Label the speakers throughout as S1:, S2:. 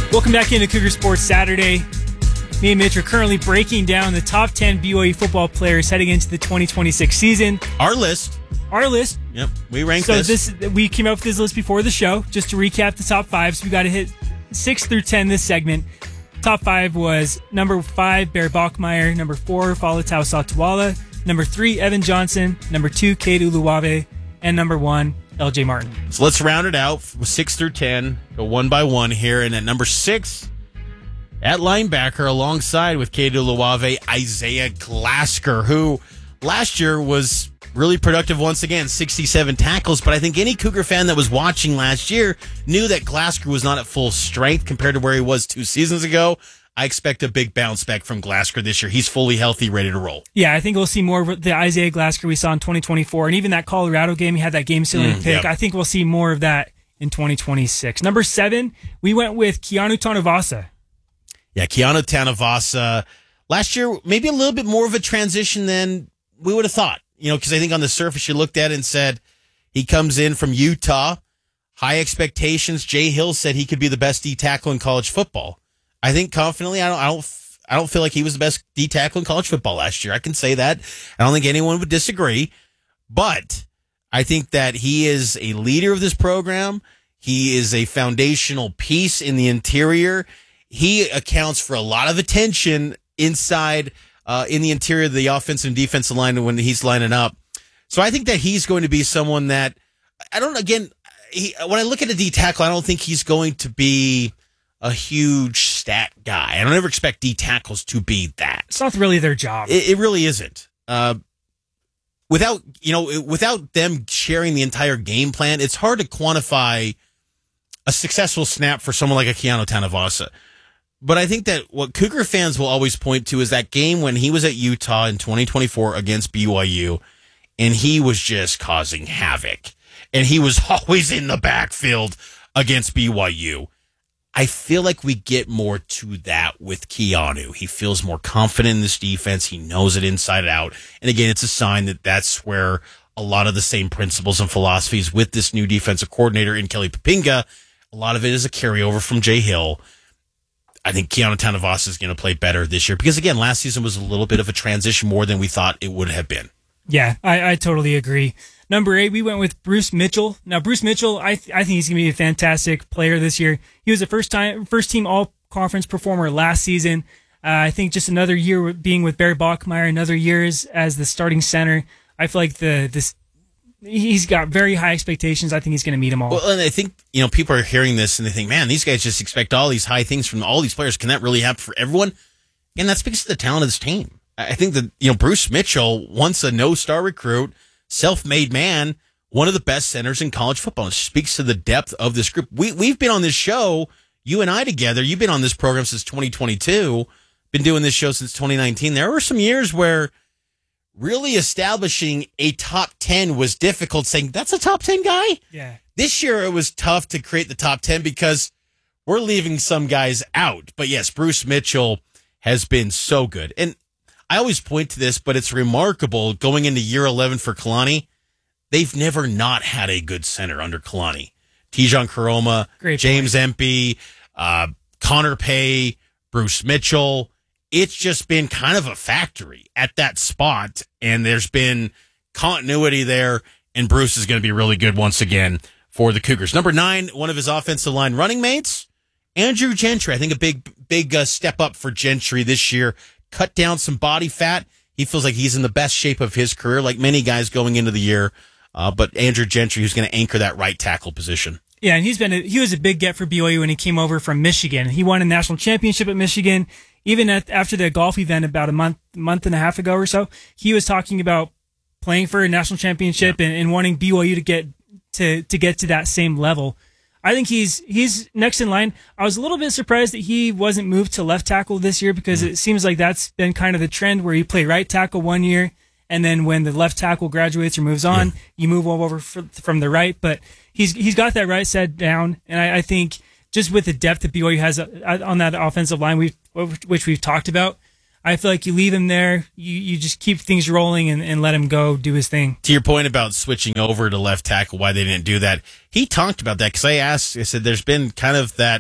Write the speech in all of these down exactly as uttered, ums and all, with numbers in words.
S1: Welcome back into Cougar Sports Saturday. Me and Mitch are currently breaking down the top ten B Y U football players heading into the twenty twenty-six season.
S2: Our list.
S1: Our list.
S2: Yep, we ranked
S1: so
S2: this.
S1: So this we came up with this list before the show. Just to recap the top five, so we got to hit six through ten this segment. Top five was number five, Bear Bachmeier. Number four, Faletau Satuala. Number three, Evan Johnson. Number two, Cade Uluwave. And number one, L J Martin.
S2: So let's round it out from six through ten. Go one by one here. And at number six, at linebacker, alongside with Cade Uluwave, Isaiah Glasker, who last year was really productive once again, sixty-seven tackles. But I think any Cougar fan that was watching last year knew that Glasker was not at full strength compared to where he was two seasons ago. I expect a big bounce back from Glasker this year. He's fully healthy, ready to roll.
S1: Yeah, I think we'll see more of the Isaiah Glasker we saw in twenty twenty-four. And even that Colorado game, he had that game-sealing mm, pick. Yep. I think we'll see more of that in twenty twenty-six. Number seven, we went with Keanu Tanuvasa.
S2: Yeah, Keanu Tanuvasa. Last year, maybe a little bit more of a transition than we would have thought. You know, because I think on the surface you looked at it and said he comes in from Utah, high expectations. Jay Hill said he could be the best D tackle in college football. I think confidently, I don't, I don't, I don't feel like he was the best D tackle in college football last year. I can say that. I don't think anyone would disagree, but I think that he is a leader of this program. He is a foundational piece in the interior. He accounts for a lot of attention inside, uh, in the interior of the offensive and defensive line when he's lining up. So I think that he's going to be someone that I don't, again, he, when I look at a D tackle, I don't think he's going to be a huge stat guy. I don't ever expect D tackles to be that.
S1: It's not really their job.
S2: It, it really isn't. Uh, without, you know, without them sharing the entire game plan, it's hard to quantify a successful snap for someone like a Keanu Tanuvasa. But I think that what Cougar fans will always point to is that game when he was at Utah in twenty twenty-four against B Y U, and he was just causing havoc. And he was always in the backfield against B Y U. I feel like we get more to that with Keanu. He feels more confident in this defense. He knows it inside and out. And again, it's a sign that that's where a lot of the same principles and philosophies with this new defensive coordinator in Kelly Poppinga, a lot of it is a carryover from Jay Hill. I think Keanu Tanuvasa is going to play better this year because, again, last season was a little bit of a transition more than we thought it would have been.
S1: Yeah, I, I totally agree. Number eight, we went with Bruce Mitchell. Now, Bruce Mitchell, I th- I think he's going to be a fantastic player this year. He was a first time, first team all-conference performer last season. Uh, I think just another year being with Barry Bachmeier, another year as, as the starting center. I feel like the this he's got very high expectations. I think he's going to meet them all.
S2: Well, and I think, you know, people are hearing this and they think, man, these guys just expect all these high things from all these players. Can that really happen for everyone? And that's because of the talent of this team. I think that, you know, Bruce Mitchell, once a no-star recruit, self-made man, one of the best centers in college football. It speaks to the depth of this group. We, we've been on this show, you and I together. You've been on this program since twenty twenty-two, been doing this show since twenty nineteen. There were some years where really establishing a top ten was difficult, saying, that's a top ten guy?
S1: Yeah.
S2: This year it was tough to create the top ten because we're leaving some guys out. But yes, Bruce Mitchell has been so good. And I always point to this, but it's remarkable going into year eleven for Kalani. They've never not had a good center under Kalani. Tijon Karoma,
S1: Great
S2: James
S1: point.
S2: Empey, uh, Connor Pay, Bruce Mitchell. It's just been kind of a factory at that spot, and there's been continuity there, and Bruce is going to be really good once again for the Cougars. Number nine, one of his offensive line running mates, Andrew Gentry. I think a big, big uh, step up for Gentry this year. Cut down some body fat. He feels like he's in the best shape of his career, like many guys going into the year. Uh, but Andrew Gentry, who's going to anchor that right tackle position.
S1: Yeah, and he's been a, he was a big get for B Y U when he came over from Michigan. He won a national championship at Michigan. Even at, after the golf event about a month month and a half ago or so, he was talking about playing for a national championship yeah. and, and wanting B Y U to get to to get to that same level. I think he's he's next in line. I was a little bit surprised that he wasn't moved to left tackle this year because mm. it seems like that's been kind of the trend where you play right tackle one year, and then when the left tackle graduates or moves on, yeah. you move over for, from the right. But he's he's got that right side down, and I, I think just with the depth that B Y U has on that offensive line, we which we've talked about, I feel like you leave him there, you, you just keep things rolling and, and let him go do his thing.
S2: To your point about switching over to left tackle, why they didn't do that, he talked about that because I asked, I said, there's been kind of that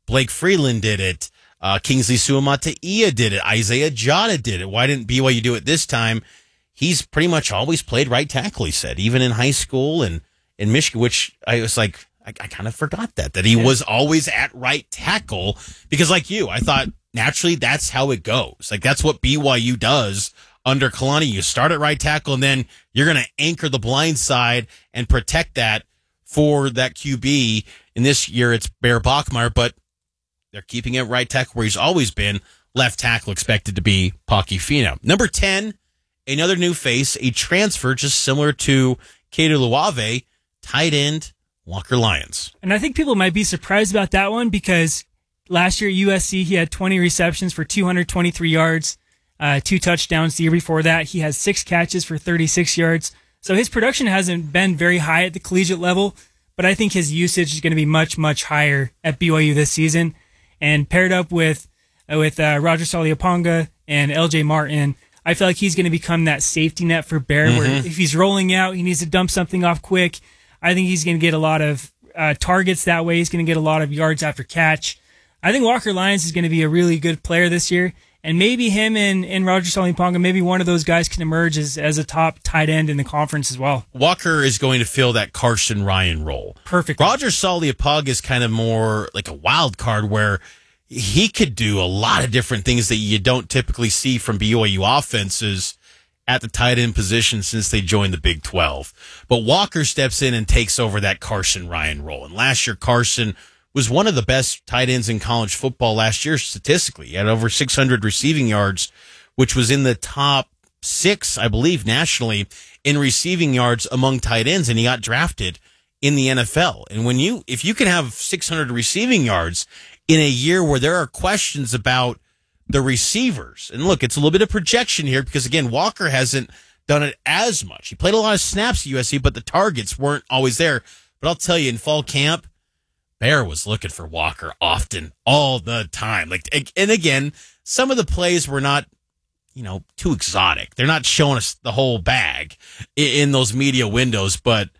S2: Blake Freeland did it. Uh, Kingsley Suamataia did it. Isaiah Jota did it. Why didn't B Y U do it this time? He's pretty much always played right tackle, he said, even in high school and in Michigan, which I was like, I, I kind of forgot that, that he yeah. was always at right tackle because like you, I thought naturally that's how it goes. Like that's what B Y U does under Kalani. You start at right tackle and then you're going to anchor the blind side and protect that for that Q B. In this year, it's Bear Bachmeier, but they're keeping it right tackle where he's always been. Left tackle expected to be Paki Fino. Number ten, another new face, a transfer just similar to Keita Luave, tight end Walker Lyons.
S1: And I think people might be surprised about that one because last year at U S C, he had twenty receptions for two hundred twenty-three yards, uh, two touchdowns. The year before that, he has six catches for thirty-six yards. So his production hasn't been very high at the collegiate level, but I think his usage is going to be much, much higher at B Y U this season. And paired up with uh, with uh, Roger Saliaponga and L J Martin, I feel like he's going to become that safety net for Bear, mm-hmm. where if he's rolling out, he needs to dump something off quick. I think he's going to get a lot of uh, targets that way. He's going to get a lot of yards after catch. I think Walker Lyons is going to be a really good player this year. And maybe him and, and Roger Saliaponga, maybe one of those guys can emerge as, as a top tight end in the conference as well.
S2: Walker is going to fill that Carson Ryan role.
S1: Perfect.
S2: Roger Saliaponga is kind of more like a wild card where he could do a lot of different things that you don't typically see from B Y U offenses at the tight end position since they joined the Big twelve. But Walker steps in and takes over that Carson Ryan role. And last year, Carson was one of the best tight ends in college football last year statistically. He had over six hundred receiving yards, which was in the top six, I believe, nationally in receiving yards among tight ends, and he got drafted in the N F L. And when you, if you can have six hundred receiving yards in a year where there are questions about the receivers, and look, it's a little bit of projection here because, again, Walker hasn't done it as much. He played a lot of snaps at U S C, but the targets weren't always there. But I'll tell you, in fall camp, Bear was looking for Walker often, all the time. Like, and again, some of the plays were not, you know, too exotic. They're not showing us the whole bag in those media windows, but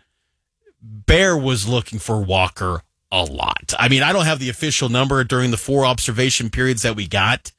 S2: Bear was looking for Walker a lot. I mean, I don't have the official number during the four observation periods that we got,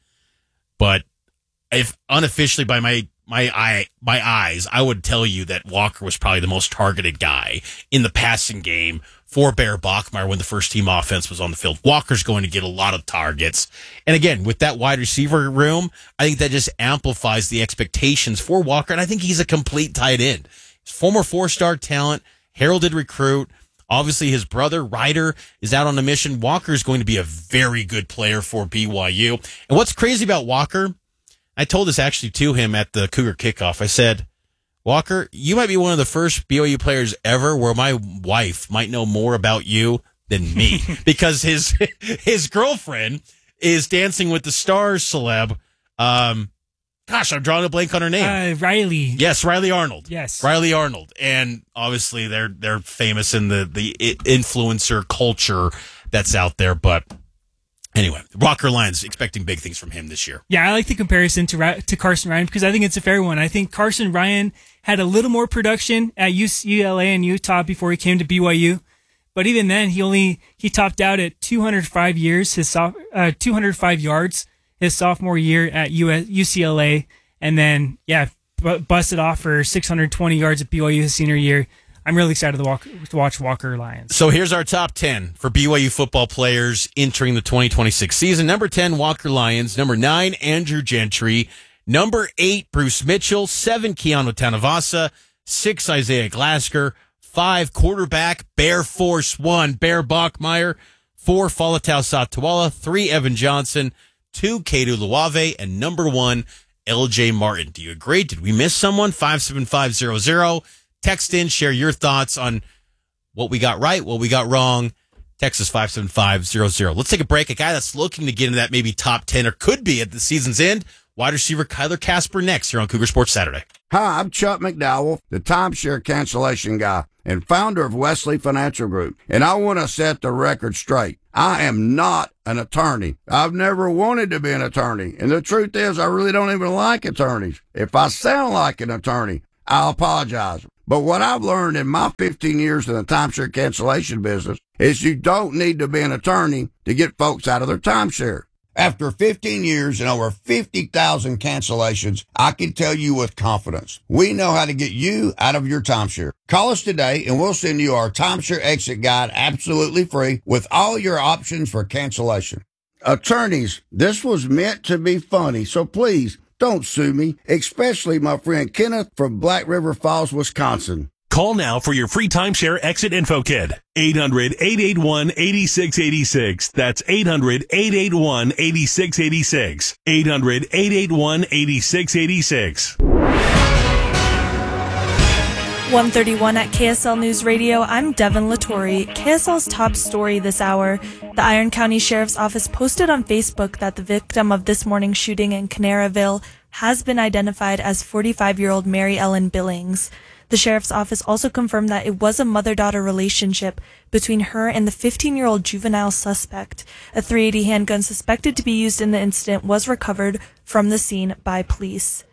S2: but if unofficially by my my eye my eyes, I would tell you that Walker was probably the most targeted guy in the passing game for Bear Bachmeier when the first team offense was on the field. Walker's going to get a lot of targets. And again, with that wide receiver room, I think that just amplifies the expectations for Walker. And I think he's a complete tight end. He's former four-star talent, heralded recruit. Obviously, his brother, Ryder, is out on a mission. Walker is going to be a very good player for B Y U. And what's crazy about Walker, I told this actually to him at the Cougar kickoff. I said, Walker, you might be one of the first B Y U players ever where my wife might know more about you than me because his his girlfriend is Dancing with the Stars celeb. Um, gosh, I'm drawing a blank on her name.
S1: Uh, Riley.
S2: Yes, Riley Arnold.
S1: Yes,
S2: Riley Arnold, and obviously they're they're famous in the the influencer culture that's out there, but. Anyway, Walker Lyons expecting big things from him this year.
S1: Yeah, I like the comparison to to Carson Ryan because I think it's a fair one. I think Carson Ryan had a little more production at U C L A and Utah before he came to B Y U, but even then he only he topped out at two hundred five years his uh, two hundred five yards his sophomore year at U C L A, and then yeah, b- busted off for six hundred twenty yards at B Y U his senior year. I'm really excited to, walk, to watch Walker Lyons.
S2: So here's our top ten for B Y U football players entering the twenty twenty-six season. Number ten, Walker Lyons. Number nine, Andrew Gentry. Number eight, Bruce Mitchell. Seven, Keanu Tanavasa. Six, Isaiah Glasker. Five, quarterback, Bear Force One, Bear Bachmeier. Four, Falatau Satuala. Three, Evan Johnson. Two, Keita Luave. And number one, L J Martin. Do you agree? Did we miss someone? five seven five zero zero. Text in, share your thoughts on what we got right, what we got wrong. Text us five seven five zero zero. Let's take a break. A guy that's looking to get into that maybe top ten or could be at the season's end, wide receiver Kyler Casper next here on Cougar Sports Saturday.
S3: Hi, I'm Chuck McDowell, the timeshare cancellation guy and founder of Wesley Financial Group. And I want to set the record straight. I am not an attorney. I've never wanted to be an attorney. And the truth is, I really don't even like attorneys. If I sound like an attorney, I'll apologize. But what I've learned in my fifteen years in the timeshare cancellation business is you don't need to be an attorney to get folks out of their timeshare. After fifteen years and over fifty thousand cancellations, I can tell you with confidence, we know how to get you out of your timeshare. Call us today and we'll send you our timeshare exit guide absolutely free with all your options for cancellation. Attorneys, this was meant to be funny, so please don't sue me, especially my friend Kenneth from Black River Falls, Wisconsin.
S4: Call now for your free timeshare exit info kit. eight hundred, eight eight one, eight six eight six. That's eight hundred, eight eight one, eight six eight six. eight hundred, eight eight one, eight six eight six.
S5: one thirty-one at K S L News Radio. I'm Devin Lattori. K S L's top story this hour. The Iron County Sheriff's Office posted on Facebook that the victim of this morning's shooting in Canaraville has been identified as forty-five-year-old Mary Ellen Billings. The Sheriff's Office also confirmed that it was a mother-daughter relationship between her and the fifteen-year-old juvenile suspect. A three eighty handgun suspected to be used in the incident was recovered from the scene by police.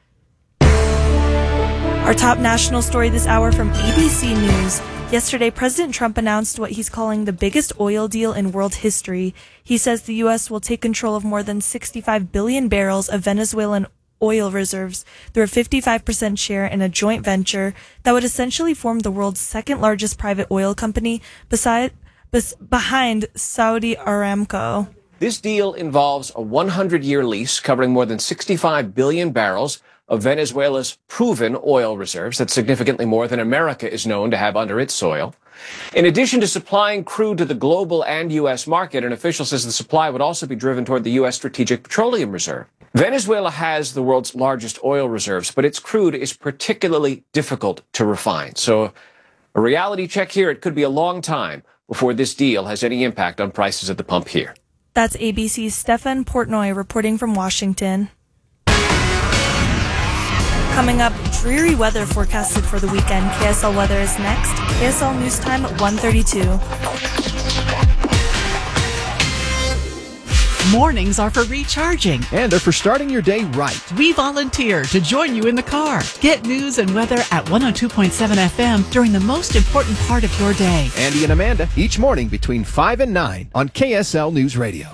S5: Our top national story this hour from A B C News. Yesterday, President Trump announced what he's calling the biggest oil deal in world history. He says the U S will take control of more than sixty-five billion barrels of Venezuelan oil reserves through a fifty-five percent share in a joint venture that would essentially form the world's second largest private oil company beside, bes, behind Saudi Aramco.
S6: This deal involves a hundred-year lease covering more than sixty-five billion barrels of Venezuela's proven oil reserves. That's significantly more than America is known to have under its soil. In addition to supplying crude to the global and U S market, an official says the supply would also be driven toward the U S Strategic Petroleum Reserve. Venezuela has the world's largest oil reserves, but its crude is particularly difficult to refine. So a reality check here, it could be a long time before this deal has any impact on prices at the pump here.
S5: That's A B C's Stefan Portnoy reporting from Washington. Coming up, dreary weather forecasted for the weekend. K S L weather is next. K S L News Time at one thirty-two.
S7: Mornings are for recharging.
S8: And they're for starting your day right.
S7: We volunteer to join you in the car. Get news and weather at one oh two point seven F M during the most important part of your day.
S8: Andy and Amanda, each morning between five and nine on K S L News Radio.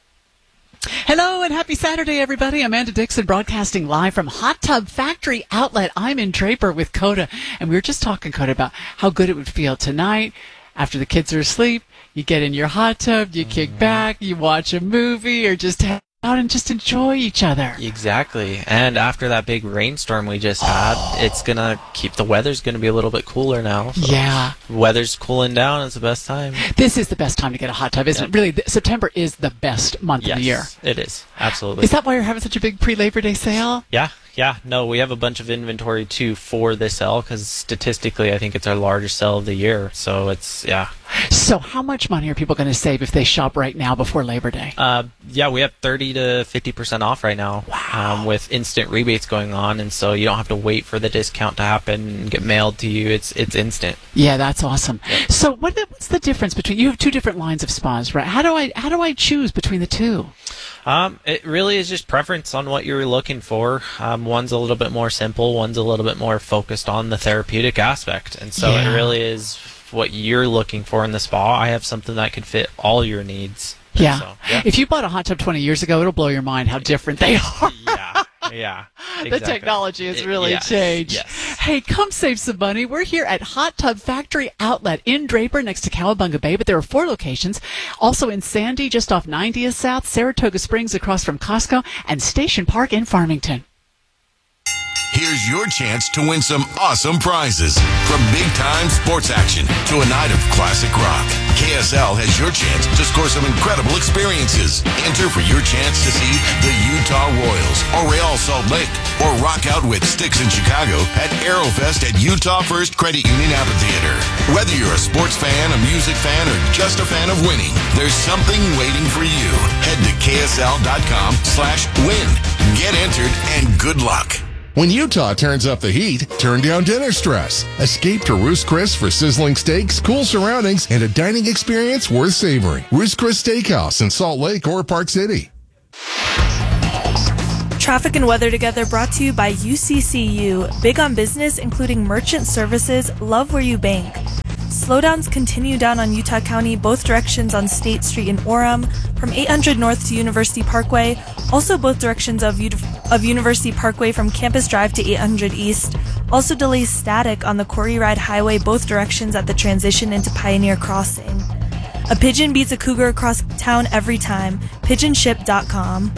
S7: Hello and happy Saturday, everybody. Amanda Dixon broadcasting live from Hot Tub Factory Outlet. I'm in Draper with Coda, and we were just talking, Coda, about how good it would feel tonight after the kids are asleep. You get in your hot tub, you kick back, you watch a movie, or just hang out and just enjoy each other.
S9: Exactly. And after that big rainstorm we just had, oh. it's going to keep, the weather's going to be a little bit cooler now. So
S7: yeah.
S9: Weather's cooling down. It's the best time.
S7: This is the best time to get a hot tub, isn't yep. it? Really, th- September is the best month
S9: yes,
S7: of the year.
S9: It is. Absolutely.
S7: Is that why you're having such a big pre-Labor Day sale?
S9: Yeah. Yeah, no, we have a bunch of inventory, too, for this sale, because statistically, I think it's our largest sale of the year, so it's, yeah.
S7: So how much money are people going to save if they shop right now before Labor Day?
S9: Uh, yeah, we have thirty to fifty percent off right now.
S7: Wow.
S9: Um, with instant rebates going on, and so you don't have to wait for the discount to happen and get mailed to you. It's it's instant.
S7: Yeah, that's awesome.
S9: Yep.
S7: So what what's the difference between, you have two different lines of spas, right? How do I how do I choose between the two?
S9: Um, it really is just preference on what you're looking for. Um, one's a little bit more simple, one's a little bit more focused on the therapeutic aspect, and so
S7: yeah.
S9: it really is what you're looking for in the spa. I have something that could fit all your needs.
S7: Yeah.
S9: So, yeah.
S7: If you bought a hot tub twenty years ago, it'll blow your mind how different they are.
S9: yeah. Yeah. Exactly.
S7: The technology has really
S9: yes,
S7: changed.
S9: Yes.
S7: Hey, come save some money. We're here at Hot Tub Factory Outlet in Draper next to Cowabunga Bay, but there are four locations. Also in Sandy, just off ninetieth South, Saratoga Springs across from Costco, and Station Park in Farmington.
S10: Here's your chance to win some awesome prizes. From big-time sports action to a night of classic rock, K S L has your chance to score some incredible experiences. Enter for your chance to see the Utah Royals or Real Salt Lake, or rock out with Styx in Chicago at Aerofest at Utah First Credit Union Amphitheater. Whether you're a sports fan, a music fan, or just a fan of winning, there's something waiting for you. Head to ksl.com slash win. Get entered and good luck.
S11: When Utah turns up the heat, turn down dinner stress. Escape to Ruth's Chris for sizzling steaks, cool surroundings, and a dining experience worth savoring. Ruth's Chris Steakhouse in Salt Lake or Park City.
S5: Traffic and weather together brought to you by U C C U. Big on business, including merchant services. Love where you bank. Slowdowns continue down on Utah County, both directions on State Street in Orem, from eight hundred north to University Parkway, also both directions of, U- of University Parkway from Campus Drive to eight hundred east. Also delays static on the Quarry Ride Highway, both directions at the transition into Pioneer Crossing. A pigeon beats a cougar across town every time. pigeon ship dot com.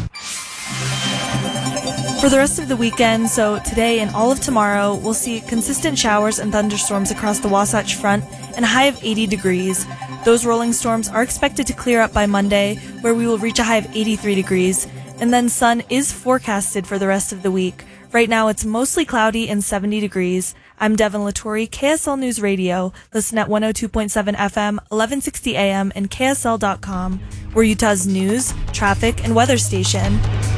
S5: For the rest of the weekend, so today and all of tomorrow, we'll see consistent showers and thunderstorms across the Wasatch Front and a high of eighty degrees. Those rolling storms are expected to clear up by Monday, where we will reach a high of eighty-three degrees. And then sun is forecasted for the rest of the week. Right now, it's mostly cloudy and seventy degrees. I'm Devin Lattori, K S L News Radio. Listen at one oh two point seven F M, eleven sixty A M, and K S L dot com. We're Utah's news, traffic, and weather station.